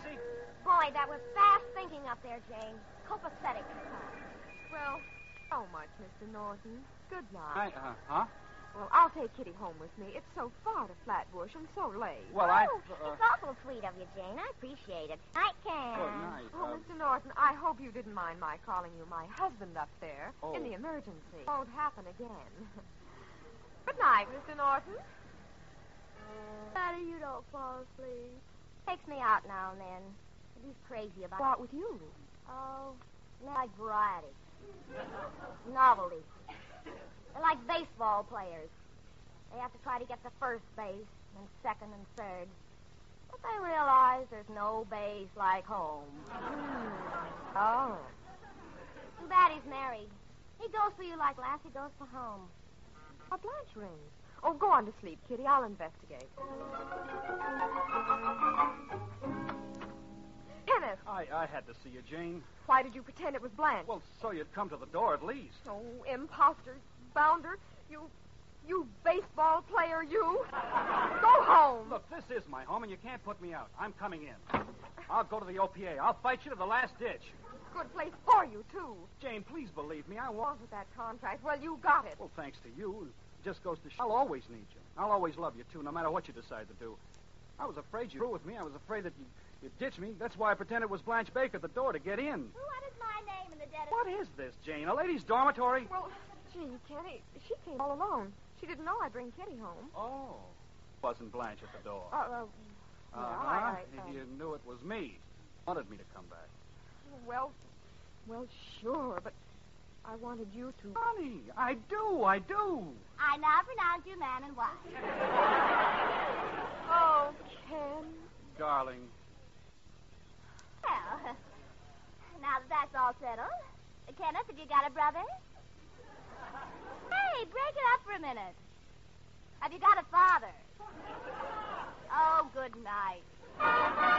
taxi? Boy, that was fast thinking up there, Jane. Copacetic. Well, so much, Mr. Norton. Good night. Huh? Well, I'll take Kitty home with me. It's so far to Flatbush and so late. Well, It's awful sweet of you, Jane. I appreciate it. Night, Ken. Good night. Oh, Mr. Norton, I hope you didn't mind my calling you my husband up there in the emergency. Won't happen again. Good night, Mr. Norton. Daddy, you don't fall asleep. Takes me out now and then. He's crazy about Go out with you. Oh, they like variety. Novelty. They're like baseball players. They have to try to get to first base, and second and third. But they realize there's no base like home. Oh. Too bad he's married. He goes for you like Lassie goes for home. A Blanche ring. Oh, go on to sleep, Kitty. I'll investigate. Kenneth! I had to see you, Jane. Why did you pretend it was Blanche? Well, so you'd come to the door at least. Oh, imposter, bounder. You baseball player, you. Go home. Look, this is my home, and you can't put me out. I'm coming in. I'll go to the OPA. I'll fight you to the last ditch. Good place for you, too. Jane, please believe me. I Want with that contract. Well, you got it. Well, thanks to you. It just goes to show I'll always need you. I'll always love you, too, no matter what you decide to do. I was afraid you'd through with me. I was afraid that you'd ditch me. That's why I pretended it was Blanche Baker at the door to get in. What is my name in the dead of... What is this, Jane? A ladies' dormitory? Well, gee, Kenny, she came all alone. She didn't know I'd bring Kitty home. Oh. Wasn't Blanche at the door? You knew it was me. Wanted me to come back. Well, sure, but I wanted you to... Honey, I do. I now pronounce you man and wife. Oh, Ken. Darling. Well, now that that's all settled, Kenneth, have you got a brother? Hey, break it up for a minute. Have you got a father? Oh, good night.